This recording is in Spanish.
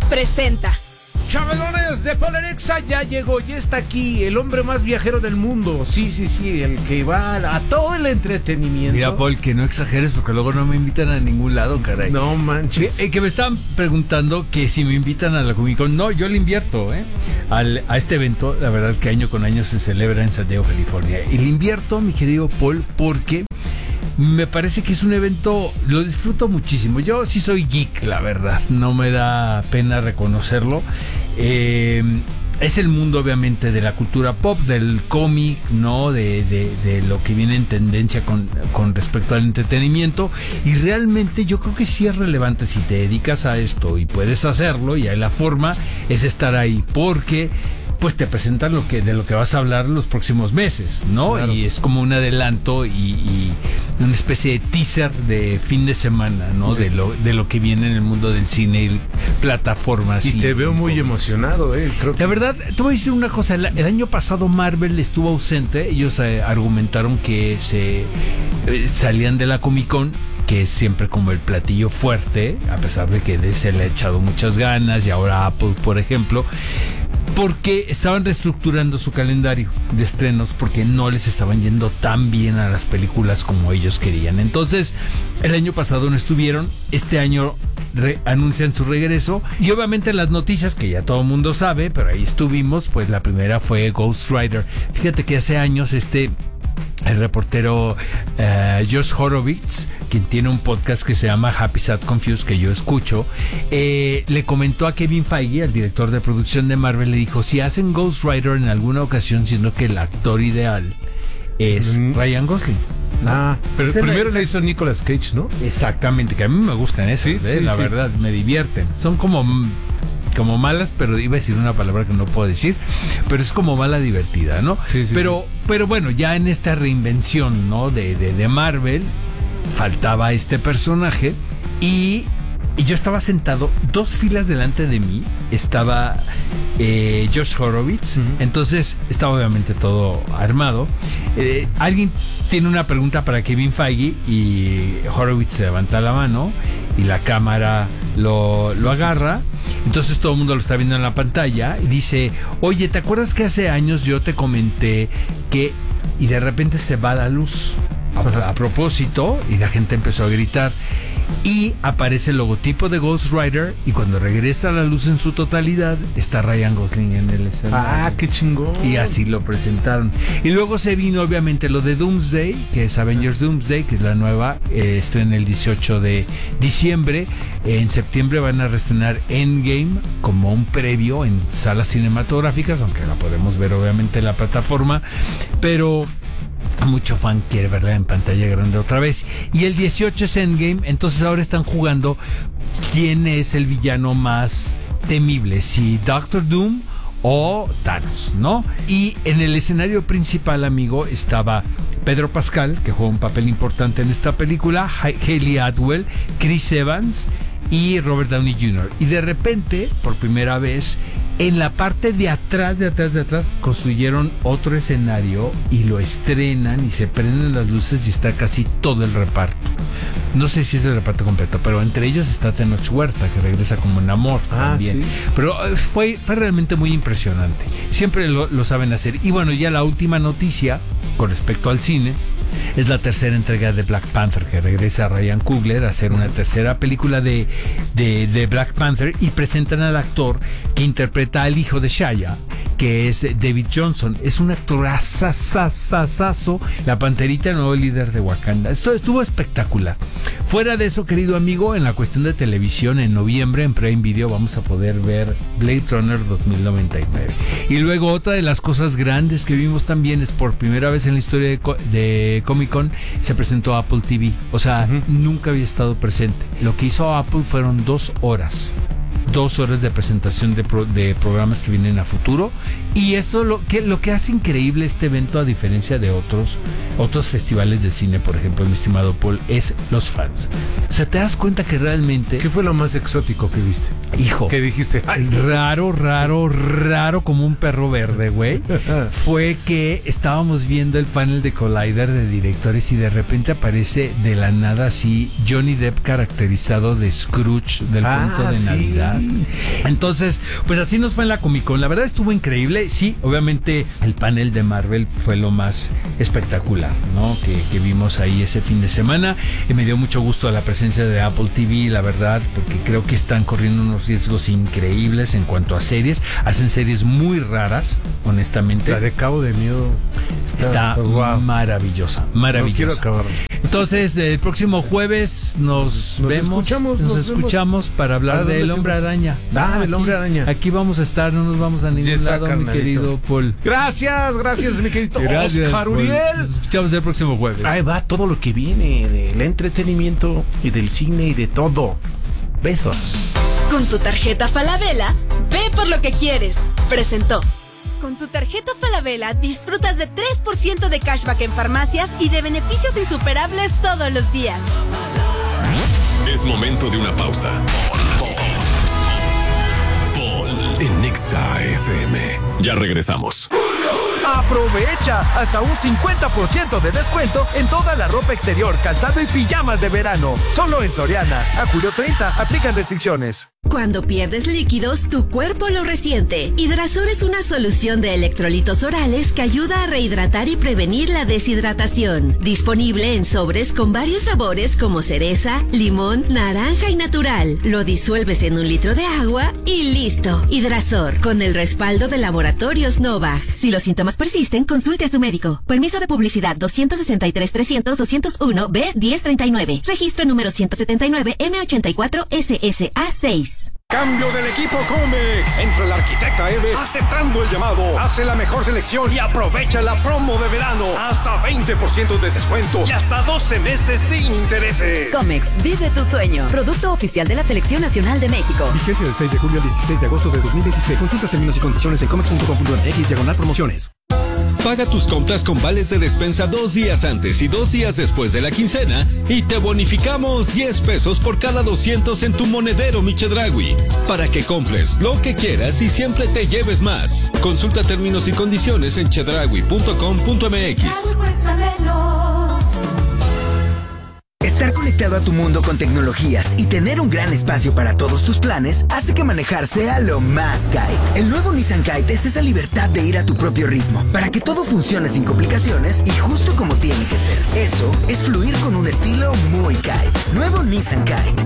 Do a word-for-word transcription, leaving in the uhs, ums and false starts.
presenta. Chabelones de Polerexa, ya llegó, ya está aquí el hombre más viajero del mundo. Sí, sí, sí, el que va a todo el entretenimiento. Mira, Paul, que no exageres porque luego no me invitan a ningún lado, caray. No manches. Que, eh, que me estaban preguntando que si me invitan a la Comic Con. No, yo le invierto, ¿eh? Al, a este evento, la verdad que año con año se celebra en San Diego, California. Y le invierto, mi querido Paul, porque me parece que es un evento, lo disfruto muchísimo. Yo sí soy geek, la verdad, no me da pena reconocerlo. Eh, es el mundo, obviamente, de la cultura pop, del cómic, ¿no? De, de, de lo que viene en tendencia con, con respecto al entretenimiento. Y realmente yo creo que sí es relevante si te dedicas a esto y puedes hacerlo, y hay la forma, es estar ahí, porque pues te presentan lo que de lo que vas a hablar los próximos meses, ¿no? Claro. Y es como un adelanto y, y una especie de teaser de fin de semana, ¿no? Sí. De lo de lo que viene en el mundo del cine y plataformas. Y, y te veo muy cómics. emocionado, ¿eh? Creo que... La verdad, te voy a decir una cosa. El, el año pasado Marvel estuvo ausente. Ellos eh, argumentaron que se eh, salían de la Comic Con, que es siempre como el platillo fuerte, a pesar de que D C le ha echado muchas ganas, y ahora Apple, por ejemplo, porque estaban reestructurando su calendario de estrenos, porque no les estaban yendo tan bien a las películas como ellos querían. Entonces, el año pasado no estuvieron, este año re- anuncian su regreso, y obviamente las noticias que ya todo el mundo sabe, pero ahí estuvimos, pues la primera fue Ghost Rider. Fíjate que hace años este... el reportero uh, Josh Horowitz, quien tiene un podcast que se llama Happy Sad Confused, que yo escucho, eh, le comentó a Kevin Feige, el director de producción de Marvel, le dijo: si hacen Ghost Rider en alguna ocasión, siendo que el actor ideal es mm. Ryan Gosling. Ah, pero se primero le hizo Nicolas Cage, ¿no? Exactamente, que a mí me gustan esas, sí, eh, sí, la sí. verdad, me divierten. Son como... como malas, pero iba a decir una palabra que no puedo decir, pero es como mala divertida, ¿no? Sí, sí, pero, sí. pero bueno, ya en esta reinvención, ¿no? De, de, de Marvel, faltaba este personaje, y, y yo estaba sentado dos filas delante de mí, estaba eh, Josh Horowitz, uh-huh. Entonces estaba obviamente todo armado. Eh, alguien tiene una pregunta para Kevin Feige y Horowitz se levanta la mano y la cámara lo, lo agarra. Entonces todo el mundo lo está viendo en la pantalla y dice: oye, ¿te acuerdas que hace años yo te comenté que... y de repente se va la luz a, a propósito, y la gente empezó a gritar, y aparece el logotipo de Ghost Rider, y cuando regresa la luz en su totalidad está Ryan Gosling en el escenario. Ah, qué chingón. Y así lo presentaron. Y luego se vino obviamente lo de Doomsday, que es Avengers Doomsday, que es la nueva, eh, estrena el dieciocho de diciembre. En septiembre van a reestrenar Endgame como un previo en salas cinematográficas, aunque la podemos ver obviamente en la plataforma, pero mucho fan quiere verla en pantalla grande otra vez. Y el dieciocho es Endgame, entonces ahora están jugando quién es el villano más temible, si Doctor Doom o Thanos, ¿no? Y en el escenario principal, amigo, estaba Pedro Pascal, que juega un papel importante en esta película, Hayley Atwell, Chris Evans y Robert Downey junior Y de repente, por primera vez, en la parte de atrás, de atrás, de atrás, construyeron otro escenario y lo estrenan y se prenden las luces y está casi todo el reparto. No sé si es el reparto completo, pero entre ellos está Tenoch Huerta, que regresa como Namor ah, también. ¿Sí? Pero fue, fue realmente muy impresionante. Siempre lo, lo saben hacer. Y bueno, ya la última noticia con respecto al cine es la tercera entrega de Black Panther, que regresa Ryan Coogler a hacer una tercera película de, de, de Black Panther, y presentan al actor que interpreta al hijo de Shia, que es David Johnson. Es un actor asasasasazo, la panterita, nuevo líder de Wakanda. Esto estuvo espectacular. Fuera de eso, querido amigo, en la cuestión de televisión, en noviembre en Prime Video vamos a poder ver Blade Runner dos mil noventa y nueve. Y luego otra de las cosas grandes que vimos también es, por primera vez en la historia de, de Comic Con, se presentó Apple T V. O sea, uh-huh. nunca había estado presente. Lo que hizo Apple fueron dos horas. Dos horas de presentación de, pro, de programas que vienen a futuro. Y esto lo que, lo que hace increíble este evento, a diferencia de otros otros festivales de cine, por ejemplo, mi estimado Paul, es los fans. O sea, te das cuenta que realmente... ¿Qué fue lo más exótico que viste? Hijo. ¿Qué dijiste? Ay, raro, raro, raro como un perro verde, güey. Fue que estábamos viendo el panel de Collider de directores y de repente aparece de la nada así Johnny Depp caracterizado de Scrooge del ah, cuento de sí. Navidad. ¿verdad? Entonces, pues así nos fue en la Comic Con. La verdad estuvo increíble. Sí, obviamente el panel de Marvel fue lo más espectacular, ¿no? Que, que vimos ahí ese fin de semana. Y me dio mucho gusto la presencia de Apple T V, la verdad, porque creo que están corriendo unos riesgos increíbles en cuanto a series. Hacen series muy raras, honestamente. La de Cabo de Miedo está, está wow. maravillosa, maravillosa. No quiero acabar. Entonces, el próximo jueves nos, nos vemos, escuchamos, nos, nos escuchamos vemos. para hablar del Hombre Araña. Ah, el Hombre Araña. Aquí vamos a estar, no nos vamos a ningún está, lado, carnalito. mi querido Paul. Gracias, gracias, mi querido gracias, Oscar Uriel. Nos escuchamos el próximo jueves. Ahí va todo lo que viene del entretenimiento y del cine y de todo. Besos. Con tu tarjeta Falabella, ve por lo que quieres. Presentó. Con tu tarjeta Falabella disfrutas de tres por ciento de cashback en farmacias y de beneficios insuperables todos los días. Es momento de una pausa. Paul en Nexa F M. Ya regresamos. Aprovecha hasta un cincuenta por ciento de descuento en toda la ropa exterior, calzado y pijamas de verano. Solo en Soriana. A julio treinta, aplican restricciones. Cuando pierdes líquidos, tu cuerpo lo resiente. Hidrasor es una solución de electrolitos orales que ayuda a rehidratar y prevenir la deshidratación. Disponible en sobres con varios sabores como cereza, limón, naranja y natural. Lo disuelves en un litro de agua y listo. Hidrasor, con el respaldo de Laboratorios Novag. Si los síntomas persisten, consulte a su médico. Permiso de publicidad doscientos sesenta y tres trescientos doscientos uno B diez treinta y nueve. Registro número ciento setenta y nueve M ochenta y cuatro S S A seis. Cambio del equipo Comex. Entra el arquitecta Eve aceptando el llamado. Hace la mejor selección y aprovecha la promo de verano. Hasta veinte por ciento de descuento y hasta doce meses sin intereses. Comex, vive tu sueño. Producto oficial de la Selección Nacional de México. Vigencia del seis de julio al dieciséis de agosto de dos mil veintiséis. Consulta términos y condiciones en comex punto com punto m x diagonal promociones. Paga tus compras con vales de despensa dos días antes y dos días después de la quincena y te bonificamos diez pesos por cada doscientos en tu monedero Michedragui, para que compres lo que quieras y siempre te lleves más. Consulta términos y condiciones en chedragui punto com punto m x. Estar conectado a tu mundo con tecnologías y tener un gran espacio para todos tus planes hace que manejar sea lo más Kite. El nuevo Nissan Kite es esa libertad de ir a tu propio ritmo, para que todo funcione sin complicaciones y justo como tiene que ser. Eso es fluir con un estilo muy Kite. Nuevo Nissan Kite,